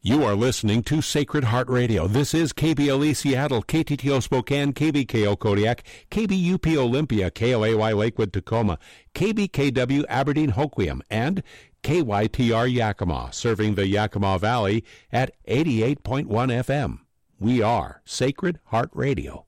You are listening to Sacred Heart Radio. This is KBLE Seattle, KTTO Spokane, KBKO Kodiak, KBUP Olympia, KLAY Lakewood Tacoma, KBKW Aberdeen Hoquiam, and KYTR Yakima, serving the Yakima Valley at 88.1 FM. We are Sacred Heart Radio.